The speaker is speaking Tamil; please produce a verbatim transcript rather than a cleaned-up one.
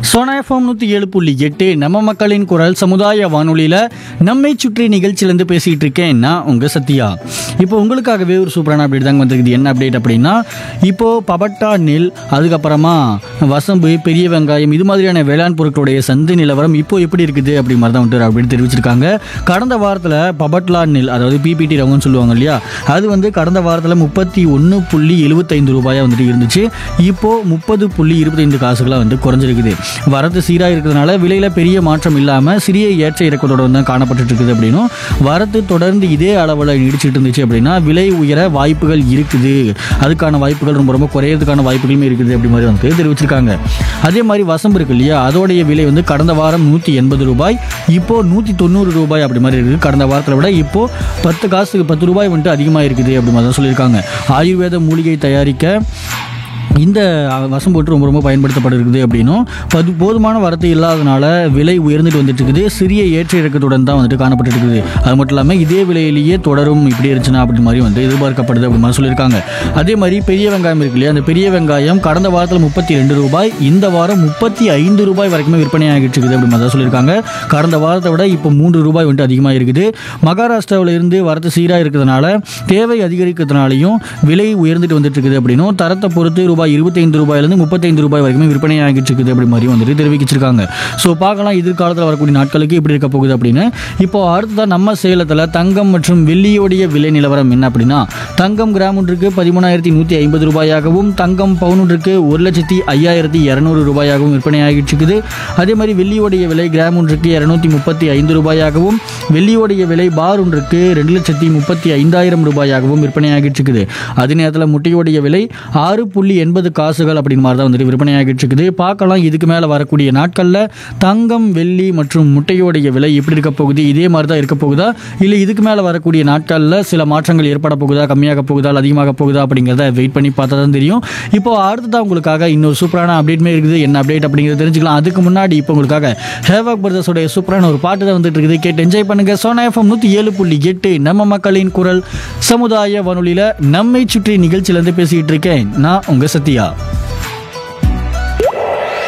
சோனா எஃப்எம் நூற்றி ஏழு புள்ளி எட்டு நம்ம மக்களின் குரல் சமுதாய வானொலியில் நம்மை சுற்றி நிகழ்ச்சியிலேருந்து பேசிகிட்டு இருக்கேன் நான் உங்கள் சத்யா. இப்போ உங்களுக்காகவே ஒரு சூப்பரான அப்டேட் தாங்க வந்திருக்குது. என்ன அப்டேட் அப்படின்னா, இப்போது பபட்டா நெல், அதுக்கப்புறமா வசம்பு, பெரிய வெங்காயம், இது மாதிரியான வேளாண் பொருட்களுடைய சந்தை நிலவரம் இப்போ எப்படி இருக்குது அப்படி மாதிரி தான் வந்துட்டு அப்படின்னு தெரிவிச்சிருக்காங்க. கடந்த வாரத்தில் பபட்லா நெல், அதாவது பிபிடி ரவுன்னு சொல்லுவாங்க இல்லையா, அது வந்து கடந்த வாரத்தில் முப்பத்தி ஒன்று புள்ளி எழுபத்தைந்து ரூபாயாக வந்துட்டு இருந்துச்சு. இப்போது முப்பது புள்ளி இருபத்தைந்து காசுகளாக வந்து குறைஞ்சிருக்குது. வரத்து சீராக இருக்கிறதுனால விலையில் பெரிய மாற்றம் இல்லாமல் சிறிய ஏற்ற இறக்கத்தோடு வந்து காணப்பட்டு இருக்குது. அப்படின்னும் வரத்து தொடர்ந்து இதே அளவில் நீடிச்சிட்டு இருந்துச்சு அப்படின்னா விலை உயர வாய்ப்புகள் இருக்குது, அதுக்கான வாய்ப்புகள் ரொம்ப ரொம்ப குறையிறதுக்கான வாய்ப்புகளுமே இருக்குது அப்படி மாதிரி வந்து தெரிவிச்சிருக்காங்க. அதே மாதிரி வசம்பு இருக்கு இல்லையா, அதோடைய விலை வந்து கடந்த வாரம் நூற்றி எண்பது ரூபாய், இப்போ நூற்றி தொண்ணூறு ரூபாய் அப்படி மாதிரி இருக்குது. கடந்த வாரத்தில் விட இப்போ பத்து காசுக்கு பத்து ரூபாய் வந்துட்டு அதிகமாக இருக்குது அப்படி மாதிரி தான் சொல்லியிருக்காங்க. ஆயுர்வேத மூலிகை தயாரிக்க இந்த வசம் போட்டு ரொம்ப ரொம்ப பயன்படுத்தப்பட்டிருக்குது. அப்படின்னும் பது போதுமான வரத்து இல்லாதனால விலை உயர்ந்துட்டு வந்துட்டு இருக்குது. சிறிய ஏற்ற இறக்கத்துடன் தான் வந்துட்டு காணப்பட்டு இருக்குது. அது மட்டும் இல்லாமல் இதே விலையிலேயே தொடரும் இப்படி இருந்துச்சுன்னா அப்படி மாதிரி வந்து எதிர்பார்க்கப்படுது அப்படி மாதிரி சொல்லியிருக்காங்க. அதே மாதிரி பெரிய வெங்காயம் இருக்கு இல்லையா, அந்த பெரிய வெங்காயம் கடந்த வாரத்தில் முப்பத்தி ரெண்டு ரூபாய், இந்த வாரம் முப்பத்தி ஐந்து ரூபாய் வரைக்குமே விற்பனை ஆகிட்டு இருக்குது அப்படி மாதிரி தான் சொல்லியிருக்காங்க. கடந்த வாரத்தை விட இப்போ மூன்று ரூபாய் வந்துட்டு அதிகமாக இருக்குது. மகாராஷ்டிராவில் இருந்து வரத்து சீராக இருக்கிறதுனால தேவை அதிகரிக்கிறதுனாலையும் விலை உயர்ந்துட்டு வந்துட்டு இருக்குது. அப்படின்னும் தரத்தை பொறுத்து ரூபாய் இருபத்தைந்து ரூபாயிலிருந்து முப்பத்தைந்து ரூபாய் வரைக்கும் விற்பனை ஆகிட்டு இருக்குது அப்படி மாதிரி வந்துட்டு தெரிவிச்சிருக்காங்க. ஸோ பார்க்கலாம் எதிர்காலத்தில் வரக்கூடிய நாட்களுக்கு எப்படி இருக்க போகுது அப்படின்னு. இப்போ அடுத்ததான் நம்ம சேலத்தில் தங்கம் மற்றும் வெள்ளியோடைய விலை நிலவரம் என்ன அப்படின்னா, தங்கம் கிராம் ஒன்றுக்கு பதிமூணாயிரத்தி நூற்றி ஐம்பது ரூபாயாகவும், தங்கம் பவுன் ஒன்றுக்கு ஒரு லட்சத்தி ஐயாயிரத்தி இரநூறு ரூபாயாகவும் விற்பனை ஆகிட்டு இருக்குது. அதே மாதிரி வெள்ளியோடைய விலை கிராம் ஒன்றுக்கு இருநூத்தி முப்பத்தி ஐந்து ரூபாயாகவும், வெள்ளியோடைய விலை பார் ஒன்றுக்கு ரெண்டு லட்சத்தி முப்பத்தி ஐந்தாயிரம் ரூபாயாகவும் விற்பனை ஆகிட்டு இருக்குது. அதே நேரத்தில் முட்டையோடைய விலை ஆறு புள்ளி எண்பது காசுகள் அப்படின்னு மாதிரி தான் வந்துட்டு விற்பனை ஆகிட்டு இருக்குது. பார்க்கலாம் இதுக்கு மேலே வரக்கூடிய நாட்களில் தங்கம், வெள்ளி மற்றும் முட்டையோடைய விலை எப்படி இருக்க போகுது, இதே மாதிரி தான் இருக்க போகுதா, இல்லை இதுக்கு மேலே வரக்கூடிய நாட்களில் சில மாற்றங்கள் ஏற்பட போகுதா, கம்மியாக போகுதா, அதிகமாக போகுதா அப்படிங்கிறத வெயிட் பண்ணி பார்த்தா தான் தெரியும். இப்போ அடுத்ததான் உங்களுக்காக இன்னொரு சூப்பரான அப்டேட்மே இருக்குது. என்ன அப்டேட் அப்படிங்கிறத தெரிஞ்சுக்கலாம். அதுக்கு முன்னாடி இப்போ உங்களுக்காக ஹேவாக் பிரதர்ஸோடைய சூப்பரான ஒரு பாட்டு தான் வந்துட்டு இருக்குது. கேட்டு என்ஜாய் பண்ணுங்க. சோனா எஃப்எம் நூற்றி ஏழு புள்ளி எட்டு நம்ம மக்களின் குரல் சமுதாய வானொலியில் நம்மை சுற்றி நிகழ்ச்சியிலேருந்து பேசிக்கிட்டு இருக்கேன் நான் உங்கள் சத்யா.